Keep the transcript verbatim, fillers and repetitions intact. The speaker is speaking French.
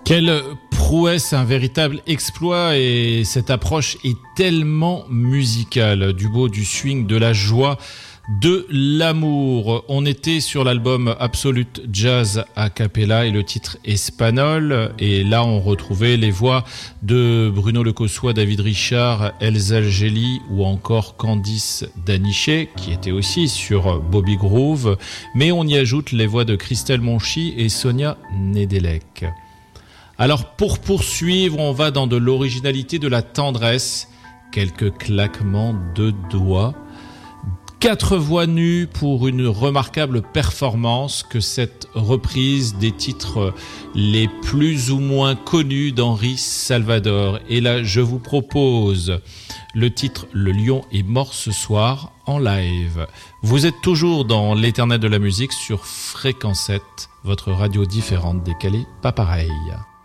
Quelle prouesse, un véritable exploit, et cette approche est tellement musicale, du beau, du swing, de la joie, de l'amour. On était sur l'album Absolute Jazz a cappella et le titre Espagnol, et là on retrouvait les voix de Bruno Lecossois, David Richard, Elsa Algeli ou encore Candice Daniché qui était aussi sur Bobby Groove, mais on y ajoute les voix de Christelle Monchy et Sonia Nedelec. Alors pour poursuivre, on va dans de l'originalité, de la tendresse, quelques claquements de doigts, quatre voix nues pour une remarquable performance que cette reprise des titres les plus ou moins connus d'Henri Salvador. Et là, je vous propose le titre « Le lion est mort ce soir » en live. Vous êtes toujours dans l'éternel de la musique sur Fréquence sept, votre radio différente, décalée, pas pareille.